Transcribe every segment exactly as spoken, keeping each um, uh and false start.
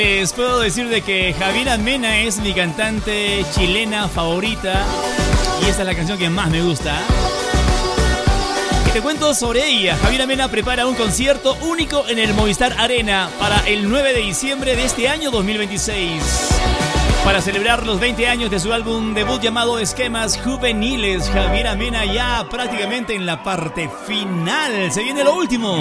les puedo decir de que Javiera Mena es mi cantante chilena favorita y esta es la canción que más me gusta. Y te cuento sobre ella. Javiera Mena prepara un concierto único en el Movistar Arena para el nueve de diciembre de este año dos mil veintiséis. Para celebrar los veinte años de su álbum debut llamado Esquemas Juveniles, Javiera Mena ya prácticamente en la parte final. Se viene lo último.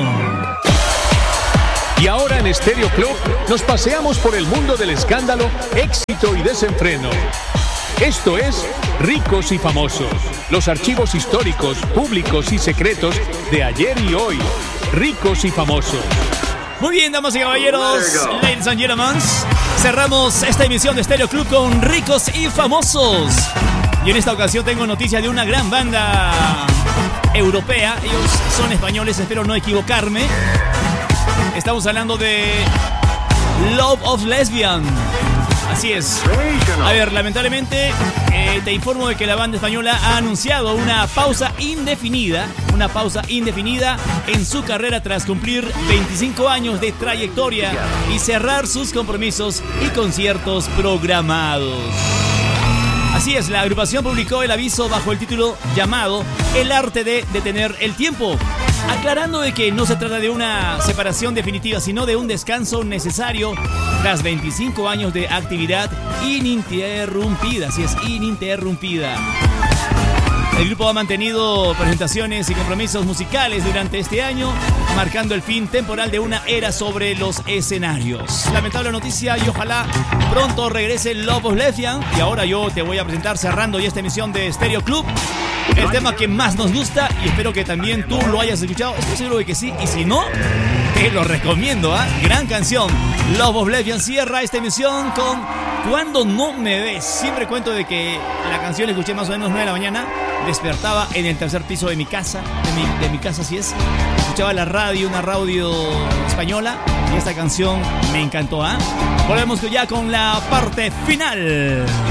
Y ahora en Stereo Club nos paseamos por el mundo del escándalo, éxito y desenfreno. Esto es Ricos y Famosos, los archivos históricos, públicos y secretos de ayer y hoy. Ricos y Famosos. Muy bien, damas y caballeros, ladies and gentlemen, cerramos esta emisión de Stereo Club con Ricos y Famosos. Y en esta ocasión tengo noticias de una gran banda europea. Ellos son españoles, espero no equivocarme. Estamos hablando de Love of Lesbian. Así es. A ver, lamentablemente eh, te informo de que la banda española ha anunciado una pausa indefinida, una pausa indefinida en su carrera tras cumplir veinticinco años de trayectoria y cerrar sus compromisos y conciertos programados. Así es, la agrupación publicó el aviso bajo el título llamado El arte de detener el tiempo, aclarando de que no se trata de una separación definitiva, sino de un descanso necesario tras veinticinco años de actividad ininterrumpida. Así es, ininterrumpida. El grupo ha mantenido presentaciones y compromisos musicales durante este año, marcando el fin temporal de una era sobre los escenarios. Lamentable noticia y ojalá pronto regrese Love of Lesbian. Y ahora yo te voy a presentar, cerrando ya esta emisión de Stereo Club, el tema que más nos gusta y espero que también tú lo hayas escuchado. Estoy seguro de que sí, y si no, te lo recomiendo, ¿ah? ¿eh? Gran canción. Love of Lesbian cierra esta emisión con Cuando no me ves. Siempre cuento de que la canción la escuché más o menos nueve de la mañana. Despertaba en el tercer piso de mi casa, de mi, de mi casa así es. Escuchaba la radio, una radio española, y esta canción me encantó, ¿ah? ¿eh? Volvemos ya con la parte final.